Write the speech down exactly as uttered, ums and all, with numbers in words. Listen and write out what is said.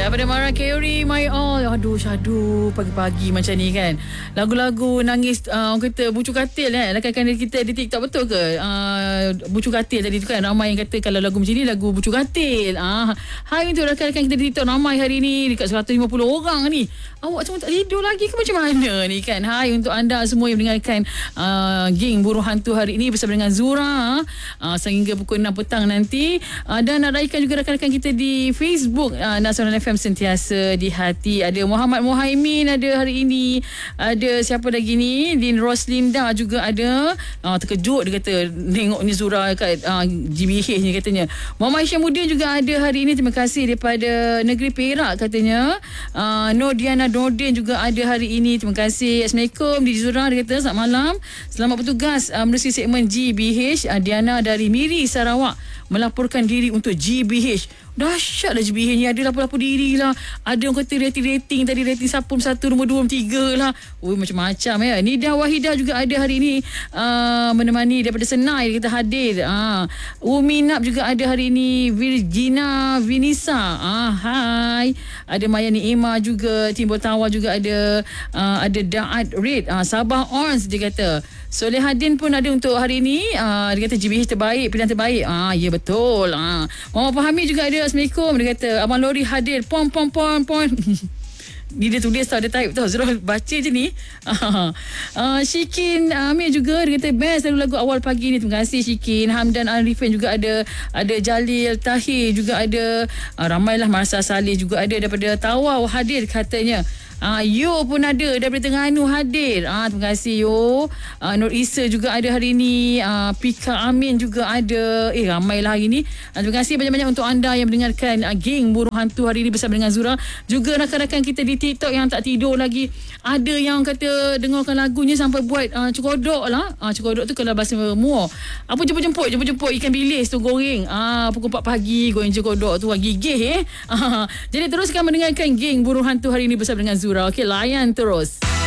Daripada Mariah Carey, My All. Aduh, syadu pagi-pagi macam ni kan. Lagu-lagu nangis, uh, orang kata bucu katil kan. Rakan-rakan kita di TikTok, betul ke? Uh, bucu katil tadi tu kan. Ramai yang kata kalau lagu macam ni, lagu bucu katil. Uh, hai untuk rakan-rakan kita di TikTok, ramai hari ni. Dekat seratus lima puluh orang ni. Awak semua tak tidur lagi ke macam mana ni kan? Hai untuk anda semua yang mendengarkan uh, Geng Burung Hantu hari ini bersama dengan Zura. Uh, sehingga pukul enam petang nanti. Uh, dan nak raikan juga rakan-rakan kita di Facebook. Uh, Nasional F M sentiasa di hati. Ada Muhammad Muhaimin ada hari ini. Ada siapa lagi ni? Lin Roslinda juga ada. Uh, terkejut dia kata tengok ni Zura kat uh, G B H ni katanya. Muhammad Syamuddin juga ada hari ini. Terima kasih daripada negeri Perak katanya. Uh, Nur Diana Nordin juga ada hari ini. Terima kasih. Assalamualaikum di Zura, dia kata selamat malam. Selamat bertugas uh, menerusi segmen G B H. Uh, Diana dari Miri Sarawak melaporkan diri untuk G B H. Dahsyatlah G B H ni. Ada lapor-lapor diri lah. Ada orang kata rating-rating tadi. Rating sapum satu, nombor dua, nombor tiga lah. Oh, macam-macam ya. Nida Wahidah juga ada hari ini. Uh, menemani daripada Senai. Dia kata hadir. Uh, Umi Nab juga ada hari ini. Virgina Vinisa. Uh, hai. Ada Maya Ni'ima juga. Timbul Tawa juga ada. Uh, ada Da'at Red. Uh, Sabah Ons dia kata. Solehadin pun ada untuk hari ini. Uh, dia kata G B H terbaik. Pilihan terbaik. Ah, ya betul. Ah, Muhammad Fahmi juga ada. Assalamualaikum. Dia kata Abang Lori hadir. Pom pom pom pom. Ni dia tulis tau, dia type tau. Zura baca je ni. uh, Syikin Amir juga dia kata best lagu awal pagi ni. Terima kasih Syikin. Hamdan Arifin juga ada. Ada Jalil Tahir juga ada. uh, Ramailah. Marsa Saleh juga ada daripada Tawau hadir katanya. Ah, Yo pun ada daripada Terengganu hadir. Ah, terima kasih Yo. Ah, Nur Isa juga ada hari ini. Ah, Pika Amin juga ada. Eh, ramailah hari ni. Ah, terima kasih banyak-banyak untuk anda yang mendengarkan ah, Geng Burung Hantu hari ini bersama dengan Zura. Juga rakan-rakan kita di TikTok yang tak tidur lagi. Ada yang kata dengarkan lagunya sampai buat ah, cekodok lah. Ah, cekodok tu kalau bahasa Muar. Apa jemput-jemput? Jemput-jemput ikan bilis tu goreng. Ah, pukul empat pagi goreng cekodok tu. Gigih eh. Ah, jadi teruskan mendengarkan Geng Burung Hantu hari ini bersama dengan Zura. Okey, layan terus.